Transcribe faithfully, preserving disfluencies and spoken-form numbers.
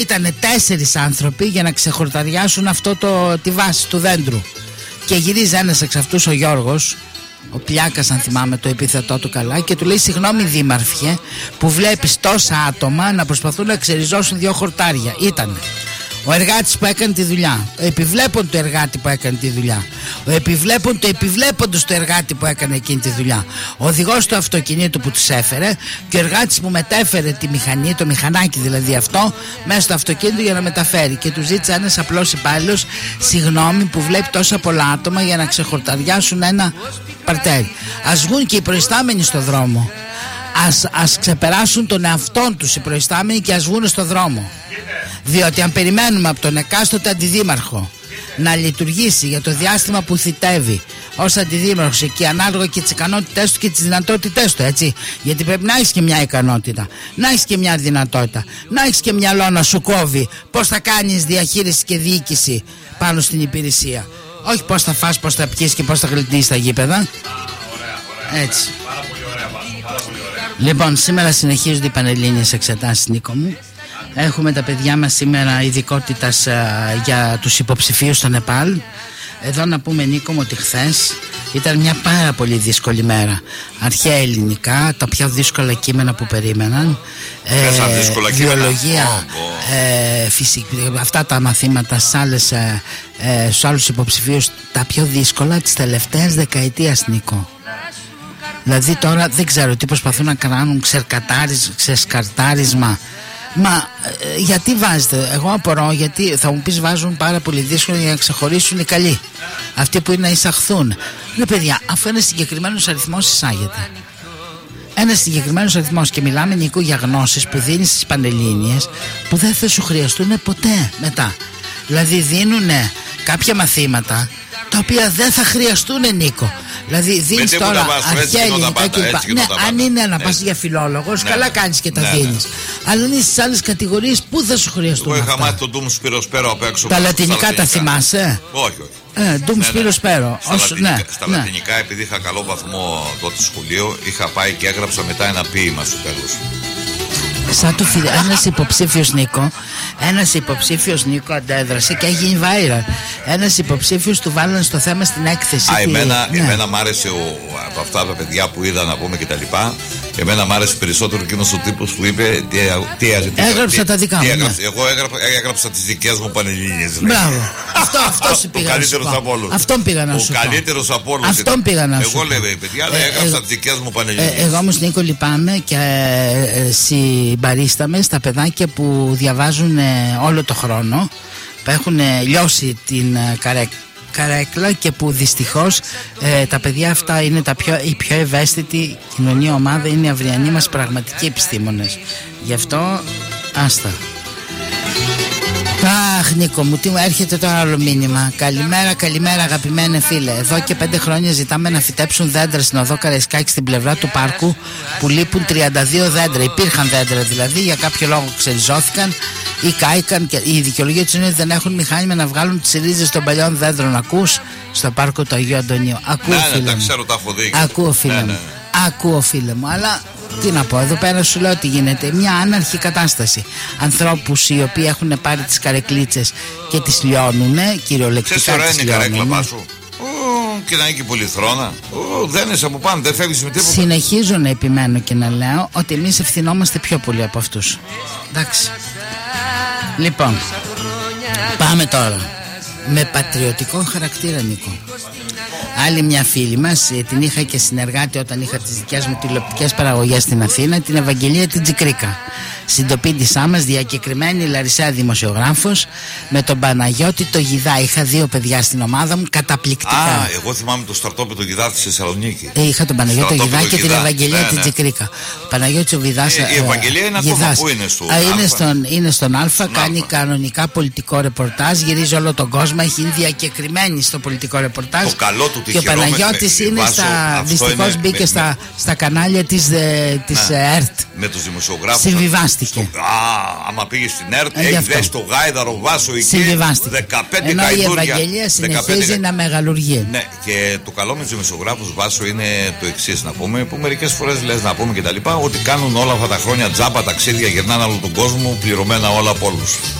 Ήτανε τέσσερις άνθρωποι για να ξεχορταριάσουν αυτό το, τη βάση του δέντρου. Και γυρίζει ένας εξ αυτούς, ο Γιώργος, ο Πλιάκας αν θυμάμαι το επίθετό του καλά, και του λέει: συγγνώμη δήμαρχε, που βλέπεις τόσα άτομα να προσπαθούν να ξεριζώσουν δύο χορτάρια. Ήτανε ο εργάτης που έκανε τη δουλειά, ο επιβλέπον του εργάτη που έκανε τη δουλειά, ο επιβλέπον του επιβλέποντος του εργάτη που έκανε εκείνη τη δουλειά, ο οδηγός του αυτοκινήτου που τους έφερε και ο εργάτης που μετέφερε τη μηχανή, το μηχανάκι δηλαδή αυτό, μέσα στο αυτοκίνητο για να μεταφέρει. Και του ζήτησε ένας απλός υπάλληλος συγγνώμη που βλέπει τόσα πολλά άτομα για να ξεχορταριάσουν ένα παρτέρι. Ας βγουν και οι προϊστάμενοι στο δρόμο. Ας, ας ξεπεράσουν τον εαυτόν τους οι προϊστάμενοι και ας βγουν στο δρόμο. Διότι αν περιμένουμε από τον εκάστοτε αντιδήμαρχο να λειτουργήσει για το διάστημα που θητεύει ως αντιδήμαρχος και ανάλογα και τις ικανότητές του και τις δυνατότητές του, έτσι, γιατί πρέπει να έχεις και μια ικανότητα, να έχεις και μια δυνατότητα, να έχεις και μυαλό να σου κόβει πώς θα κάνεις διαχείριση και διοίκηση πάνω στην υπηρεσία. Όχι πώς θα φας, πώς θα πιείς και πώς θα γλιτνείς τα γήπεδα. Έτσι. Λοιπόν, σήμερα συνεχίζονται οι πανελλήνιες εξετάσεις, Νίκο μου. Έχουμε τα παιδιά μας σήμερα ειδικότητας uh, για τους υποψηφίους στο Νεπάλ. Εδώ να πούμε, Νίκο μου, ότι χθες ήταν μια πάρα πολύ δύσκολη μέρα. Αρχαία ελληνικά, τα πιο δύσκολα κείμενα που περίμεναν, ε, δύσκολα βιολογία, oh, oh. Ε, φυσική, αυτά τα μαθήματα στις άλλες, ε, ε, στους άλλους υποψηφίους, τα πιο δύσκολα της τελευταίας δεκαετίας, Νίκο. Δηλαδή τώρα δεν ξέρω τι προσπαθούν να κάνουν, ξεσκαρτάρισμα. Μα ε, γιατί βάζετε? Εγώ απορώ, γιατί θα μου πεις βάζουν πάρα πολύ δύσκολο για να ξεχωρίσουν οι καλοί, αυτοί που είναι να εισαχθούν. Ναι παιδιά, αφού ένας συγκεκριμένος αριθμός εισάγεται, ένας συγκεκριμένος αριθμός, και μιλάμε, Νίκο, για γνώσεις που δίνεις στις πανελλήνιες που δεν θα σου χρειαστούν ποτέ μετά. Δηλαδή δίνουν κάποια μαθήματα τα οποία δεν θα χρειαστούν, Νίκο. Δηλαδή δίνεις τώρα αρχαία ελληνικά κλπ. Ναι, αν είναι να πας για φιλόλογος, ναι, καλά κάνεις και τα ναι, δίνεις. Ναι. Αλλά είναι στις άλλες κατηγορίες που θα σου χρειαστούν. Εγώ είχα μάθει τον Ντούμ Σπύρο Σπέρο απ' έξω. Τα λατινικά τα θυμάσαι? Όχι, όχι. Ε, Ντούμ Σπύρο Σπέρο. Στα, Ως, λατινικά, ναι, στα ναι. λατινικά, επειδή είχα καλό βαθμό τότε στο σχολείο, είχα πάει και έγραψα μετά ένα ποίημα στο τέλος. Σαν το φι... ένας υποψήφιος Νίκο, ένας υποψήφιος Νίκο αντέδρασε και έγινε viral. Ένας υποψήφιος του βάλανε στο θέμα στην έκθεση. Α, εμένα, ναι. εμένα μ' άρεσε ο, από αυτά τα παιδιά που είδα να πούμε και τα λοιπά. Εμένα μ' άρεσε περισσότερο εκείνος ο τύπος που είπε τι, τι, τι, έγραψα τι, τα δικά μου. Ναι. Εγώ έγραψα, έγραψα τις δικές μου πανελλήνιες. Μπράβο. Αυτό, αυτό σου πήγα να σου πω. Αυτόν πήγα να σου πω. Ο καλύτερος από όλους. Αυτόν πήγα να σου πω. Εγώ λέω, παιδιά, ε, έγραψα ε, τις δικές μου πανελλήνιες. Ε, εγώ όμως, Νίκο, λυπάμαι και ε, συμπαρίσταμε στα παιδάκια που διαβάζουν ε, όλο το χρόνο, που έχουν ε, λιώσει την ε, καρέκλα. καρέκλα και που δυστυχώς ε, τα παιδιά αυτά είναι τα πιο, η πιο ευαίσθητη κοινωνία ομάδα, είναι οι αυριανοί μας πραγματικοί επιστήμονες. Γι' αυτό άστα. Αχ, Νίκο μου, τι μου έρχεται τώρα άλλο μήνυμα. Καλημέρα, καλημέρα αγαπημένε φίλε. Εδώ και πέντε χρόνια ζητάμε να φυτέψουν δέντρα στην οδό Καραϊσκάκη στην πλευρά του πάρκου που λείπουν τριάντα δύο δέντρα. Υπήρχαν δέντρα δηλαδή, για κάποιο λόγο ξεριζώθηκαν ή κάηκαν και η δικαιολογία του είναι ότι δεν έχουν μηχάνημα να βγάλουν τις ρίζες των παλιών δέντρων. Ακούς? Στο πάρκο του Αγίου Αντωνίου. Ακούω, ναι, φίλε, ναι, μου. Ξέρω, τα έχω δει. Ακούω, φίλε, ναι, ναι. μου. Ακούω, φίλε μου, αλλά τι να πω, εδώ πέρα σου λέω ότι γίνεται μια άναρχη κατάσταση. Ανθρώπους οι οποίοι έχουν πάρει τις καρεκλίτσες και τις λιώνουνε, κυριολεκτικά τις λιώνουνε. Ξέρεις, ωραία είναι η καρέκλα πάσου. Και να είναι και πολυθρόνα. Δεν είσαι από πάνω, δεν φεύγεις με τίποτα. Συνεχίζω να επιμένω και να λέω ότι εμείς ευθυνόμαστε πιο πολύ από αυτούς. Εντάξει. Λοιπόν, πάμε τώρα με πατριωτικό χαρακτήρα, Νίκο. Άλλη μια φίλη μας, την είχα και συνεργάτη όταν είχα τις δικές μου τηλεοπτικές παραγωγές στην Αθήνα, την Ευαγγελία την Τζικρίκα. Συντοπίτησά μας, διακεκριμένη Λαρισαία δημοσιογράφος, με τον Παναγιώτη το Γιδά. Είχα δύο παιδιά στην ομάδα μου, καταπληκτικά. Α, εγώ θυμάμαι το στρατόπεδο Γιδά στη Θεσσαλονίκη. Ε, είχα τον Παναγιώτη το Γιδά και την Ευαγγελία, ναι, την ναι. Τζικρίκα. Ο Παναγιώτης ο Βιδάς. Ε, η Ευαγγελία είναι ακόμα που είναι στο Α, είναι, στον, είναι στον Α, στον κάνει Α. κανονικά πολιτικό ρεπορτάζ, γυρίζει όλο τον κόσμο, έχει είναι διακεκριμένη στο πολιτικό ρεπορτάζ. Το καλό του τι Και ο Παναγιώτης με, είναι Βάσο, στα. Δυστυχώς μπήκε με, στα, με, στα κανάλια της, της ναι, ΕΡΤ. Με τους δημοσιογράφους. Συμβιβάστηκε. Στο, α, άμα πήγε στην ΕΡΤ, έχει δέσει το γάιδαρο Βάσο εκεί. Συμβιβάστηκε. δεκαπέντε Ενώ καηδούρια, η Ευαγγελία συνεχίζει δεκαπέντε... να μεγαλουργεί. Ναι, και το καλό με τους δημοσιογράφους, Βάσο, είναι το εξής να πούμε, που μερικές φορές λες να πούμε κτλ. Ότι κάνουν όλα αυτά τα χρόνια τζάμπα ταξίδια, γυρνάνε όλο τον κόσμο, πληρωμένα όλα από όλους.